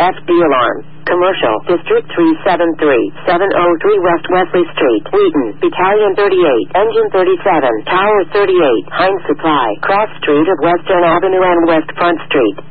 FD alarm. Commercial, District 373, 703 West Wesley Street, Wheaton, Battalion 38, Engine 37, Tower 38, Heinz Supply, Cross Street of Western Avenue and West Front Street.